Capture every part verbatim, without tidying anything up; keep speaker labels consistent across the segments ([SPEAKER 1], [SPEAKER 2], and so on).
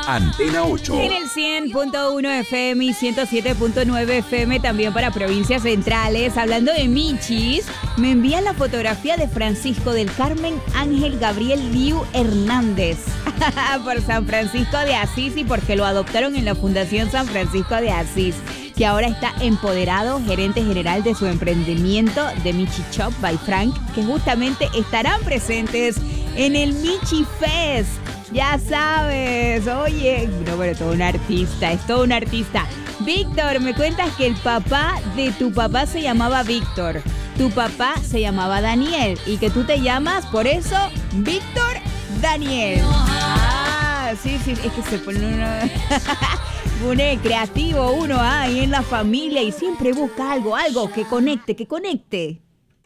[SPEAKER 1] Antena ocho.
[SPEAKER 2] En el cien punto uno F M y ciento siete punto nueve F M también para provincias centrales. Hablando de michis, me envían la fotografía de Francisco del Carmen Ángel Gabriel Liu Hernández por San Francisco de Asís y porque lo adoptaron en la Fundación San Francisco de Asís, que ahora está empoderado, gerente general de su emprendimiento de Michi Shop by Frank, que justamente estarán presentes en el Michi Fest. Ya sabes, oye, no, pero todo un artista, es todo un artista. Víctor, me cuentas que el papá de tu papá se llamaba Víctor, tu papá se llamaba Daniel y que tú te llamas, por eso, Víctor Daniel. Ah, sí, sí, es que se pone uno... pone creativo uno ahí en la familia y siempre busca algo, algo que conecte, que conecte.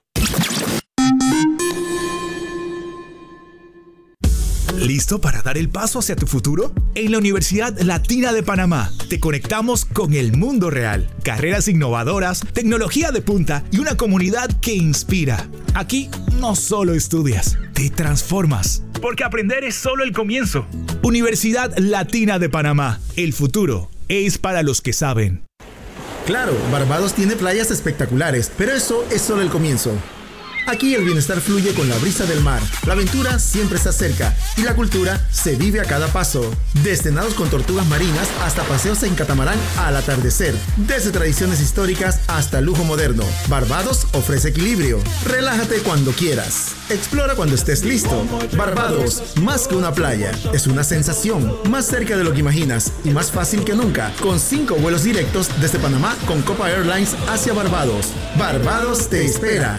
[SPEAKER 3] ¿Listo para dar el paso hacia tu futuro? En la Universidad Latina de Panamá te conectamos con el mundo real. Carreras innovadoras, tecnología de punta y una comunidad que inspira. Aquí no solo estudias, te transformas. Porque aprender es solo el comienzo. Universidad Latina de Panamá. El futuro es para los que saben.
[SPEAKER 4] Claro, Barbados tiene playas espectaculares, pero eso es solo el comienzo. Aquí el bienestar fluye con la brisa del mar, la aventura siempre está cerca y la cultura se vive a cada paso. Desde nados con tortugas marinas hasta paseos en catamarán al atardecer. Desde tradiciones históricas hasta lujo moderno, Barbados ofrece equilibrio. Relájate cuando quieras. Explora cuando estés listo. Barbados, más que una playa, es una sensación, más cerca de lo que imaginas y más fácil que nunca, con cinco vuelos directos desde Panamá con Copa Airlines hacia Barbados. Barbados te espera.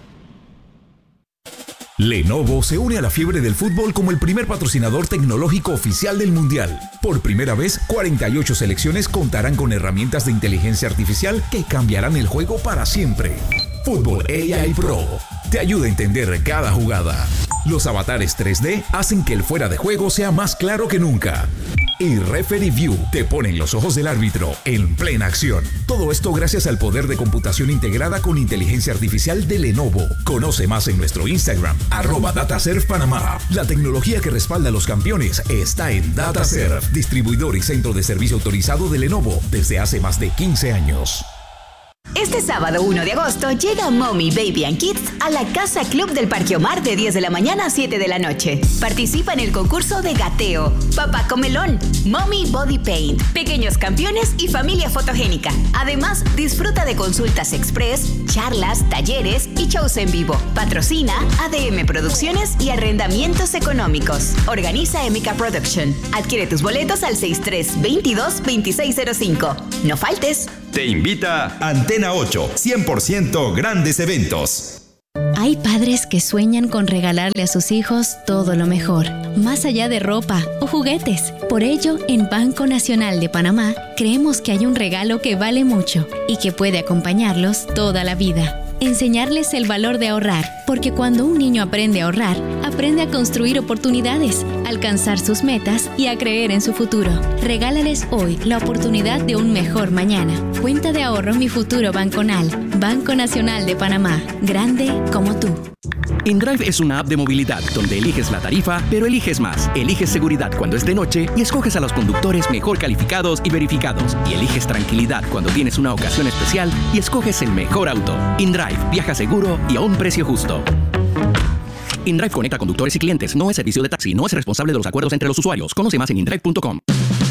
[SPEAKER 3] Lenovo se une a la fiebre del fútbol como el primer patrocinador tecnológico oficial del Mundial. Por primera vez, cuarenta y ocho selecciones contarán con herramientas de inteligencia artificial que cambiarán el juego para siempre. Fútbol A I Pro te ayuda a entender cada jugada. Los avatares tres D hacen que el fuera de juego sea más claro que nunca. Y Referee View te ponen los ojos del árbitro en plena acción. Todo esto gracias al poder de computación integrada con inteligencia artificial de Lenovo. Conoce más en nuestro Instagram, arroba DataServe Panamá. La tecnología que respalda a los campeones está en DataServe, distribuidor y centro de servicio autorizado de Lenovo desde hace más de quince años.
[SPEAKER 5] Este sábado uno de agosto llega Mommy, Baby and Kids a la Casa Club del Parque Omar de diez de la mañana a siete de la noche. Participa en el concurso de gateo, papá comelón, Mommy Body Paint, pequeños campeones y familia fotogénica. Además, disfruta de consultas express, charlas, talleres y shows en vivo. Patrocina A D M Producciones y Arrendamientos Económicos. Organiza M K Production. Adquiere tus boletos al seis tres veintidós veintiséis cero cinco. No faltes.
[SPEAKER 6] Te invita Antena ocho, cien por ciento grandes eventos.
[SPEAKER 7] Hay padres que sueñan con regalarle a sus hijos todo lo mejor, más allá de ropa o juguetes. Por ello, en Banco Nacional de Panamá, creemos que hay un regalo que vale mucho y que puede acompañarlos toda la vida. Enseñarles el valor de ahorrar, porque cuando un niño aprende a ahorrar, aprende a construir oportunidades, alcanzar sus metas y a creer en su futuro. Regálales hoy la oportunidad de un mejor mañana. Cuenta de ahorro Mi Futuro Banconal. Banco Nacional de Panamá. Grande como tú.
[SPEAKER 8] InDrive es una app de movilidad donde eliges la tarifa, pero eliges más. Eliges seguridad cuando es de noche y escoges a los conductores mejor calificados y verificados. Y eliges tranquilidad cuando tienes una ocasión especial y escoges el mejor auto. InDrive, viaja seguro y a un precio justo. InDrive conecta conductores y clientes. No es servicio de taxi. No es responsable de los acuerdos entre los usuarios. Conoce más en indrive punto com.